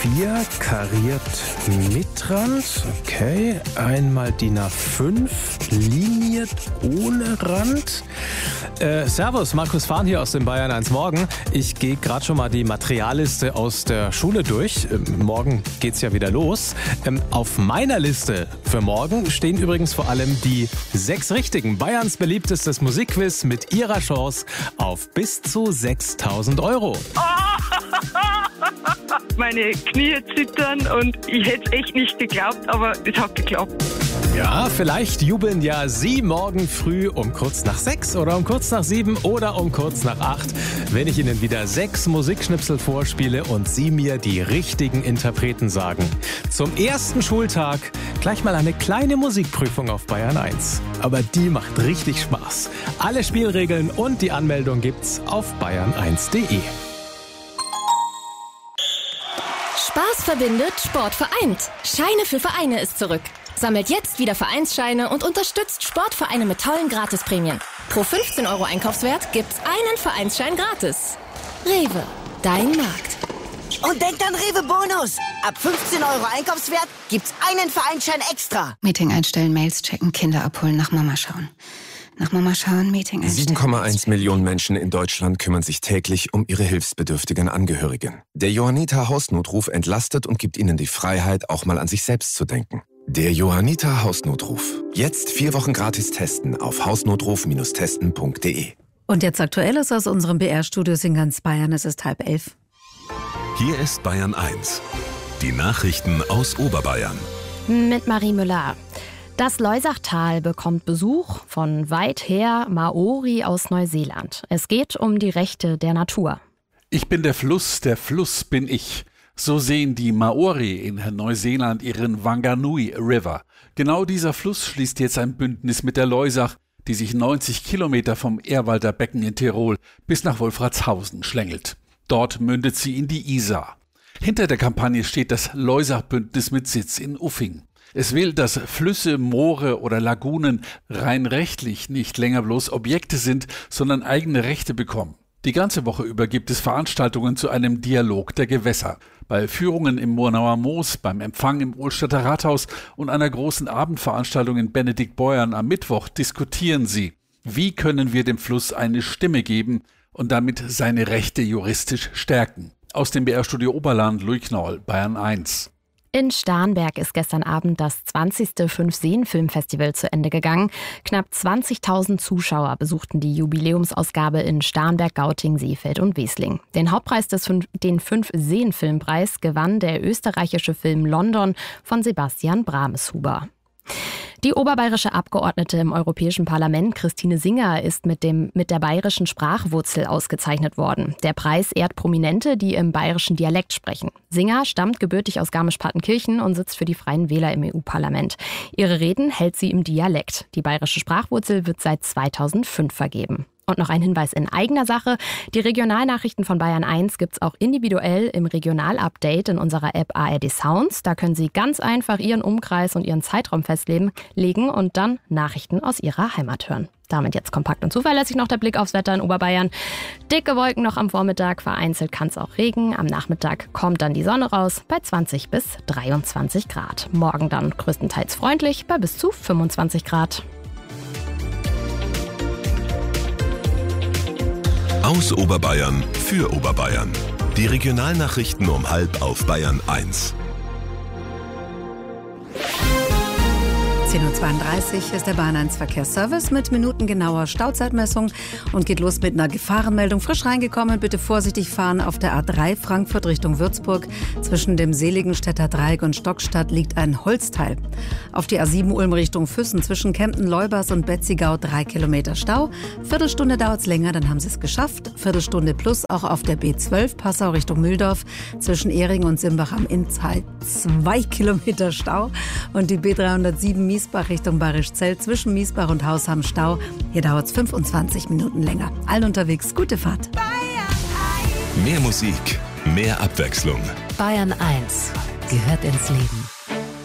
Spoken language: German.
A4 kariert Mitrand. Okay, einmal DIN A5 liniert ohne Rand. Servus, Markus Fahn hier aus dem Bayern 1 Morgen. Ich gehe gerade schon mal die Materialliste aus der Schule durch. Morgen geht's ja wieder los. Auf meiner Liste für morgen stehen übrigens vor allem die 6 richtigen. Bayerns beliebtestes Musikquiz mit ihrer Chance auf bis zu 6.000 Euro. Meine Knie zittern und ich hätte es echt nicht geglaubt, aber es hat geklappt. Ja, vielleicht jubeln ja Sie morgen früh um kurz nach 6 oder um kurz nach 7 oder um kurz nach 8, wenn ich Ihnen wieder 6 Musikschnipsel vorspiele und Sie mir die richtigen Interpreten sagen. Zum ersten Schultag gleich mal eine kleine Musikprüfung auf Bayern 1. Aber die macht richtig Spaß. Alle Spielregeln und die Anmeldung gibt's auf bayern1.de. Spaß verbindet, Sport vereint. Scheine für Vereine ist zurück. Sammelt jetzt wieder Vereinsscheine und unterstützt Sportvereine mit tollen Gratisprämien. Pro 15 € Einkaufswert gibt's einen Vereinsschein gratis. Rewe, dein Markt. Und denkt an Rewe Bonus. Ab 15 € Einkaufswert gibt's einen Vereinsschein extra. Meeting einstellen, Mails checken, Kinder abholen, nach Mama schauen. Nach Mama schauen, Meeting einstellen. 7,1 Millionen Menschen in Deutschland kümmern sich täglich um ihre hilfsbedürftigen Angehörigen. Der Johanniter Hausnotruf entlastet und gibt ihnen die Freiheit, auch mal an sich selbst zu denken. Der Johanniter Hausnotruf. Jetzt 4 Wochen gratis testen auf hausnotruf-testen.de. Und jetzt Aktuelles aus unserem BR-Studios in ganz Bayern. Es ist 10:30. Hier ist Bayern 1. Die Nachrichten aus Oberbayern. Mit Marie Müller. Das Loisachtal bekommt Besuch von weit her Maori aus Neuseeland. Es geht um die Rechte der Natur. Ich bin der Fluss bin ich. So sehen die Maori in Neuseeland ihren Wanganui River. Genau dieser Fluss schließt jetzt ein Bündnis mit der Loisach, die sich 90 Kilometer vom Ehrwalder Becken in Tirol bis nach Wolfratshausen schlängelt. Dort mündet sie in die Isar. Hinter der Kampagne steht das Loisach-Bündnis mit Sitz in Uffing. Es will, dass Flüsse, Moore oder Lagunen rein rechtlich nicht länger bloß Objekte sind, sondern eigene Rechte bekommen. Die ganze Woche über gibt es Veranstaltungen zu einem Dialog der Gewässer. Bei Führungen im Murnauer Moos, beim Empfang im Ohlstadter Rathaus und einer großen Abendveranstaltung in Benediktbeuern am Mittwoch diskutieren sie, wie können wir dem Fluss eine Stimme geben und damit seine Rechte juristisch stärken. Aus dem BR-Studio Oberland, Louis Knoll, Bayern 1. In Starnberg ist gestern Abend das 20. Fünf-Seen-Filmfestival zu Ende gegangen. Knapp 20.000 Zuschauer besuchten die Jubiläumsausgabe in Starnberg, Gauting, Seefeld und Wesling. Den Hauptpreis den Fünf-Seen-Filmpreis gewann der österreichische Film London von Sebastian Brameshuber. Die oberbayerische Abgeordnete im Europäischen Parlament, Christine Singer, ist mit der bayerischen Sprachwurzel ausgezeichnet worden. Der Preis ehrt Prominente, die im bayerischen Dialekt sprechen. Singer stammt gebürtig aus Garmisch-Partenkirchen und sitzt für die Freien Wähler im EU-Parlament. Ihre Reden hält sie im Dialekt. Die bayerische Sprachwurzel wird seit 2005 vergeben. Und noch ein Hinweis in eigener Sache. Die Regionalnachrichten von Bayern 1 gibt's auch individuell im Regionalupdate in unserer App ARD Sounds. Da können Sie ganz einfach Ihren Umkreis und Ihren Zeitraum festlegen und dann Nachrichten aus Ihrer Heimat hören. Damit jetzt kompakt und zuverlässig noch der Blick aufs Wetter in Oberbayern. Dicke Wolken noch am Vormittag, vereinzelt kann es auch regnen. Am Nachmittag kommt dann die Sonne raus bei 20 bis 23 Grad. Morgen dann größtenteils freundlich bei bis zu 25 Grad. Aus Oberbayern für Oberbayern. Die Regionalnachrichten um 12:30 auf Bayern 1. 10:32 Uhr ist der Bahn 1 Verkehrsservice mit minutengenauer Stauzeitmessung und geht los mit einer Gefahrenmeldung. Frisch reingekommen, bitte vorsichtig fahren. Auf der A3 Frankfurt Richtung Würzburg. Zwischen dem Seligenstädter Dreieck und Stockstadt liegt ein Holzteil. Auf die A7 Ulm Richtung Füssen zwischen Kempten, Leubers und Betzigau 3 Kilometer Stau. Viertelstunde dauert es länger, dann haben sie es geschafft. Viertelstunde plus auch auf der B12 Passau Richtung Mühldorf. Zwischen Ehring und Simbach am Inntal 2 Kilometer Stau. Und die B307 Miesbach Richtung Bayerischzell zwischen Miesbach und Hausham Stau. Hier dauert es 25 Minuten länger. Allen unterwegs, gute Fahrt. Mehr Musik, mehr Abwechslung. Bayern 1 gehört ins Leben.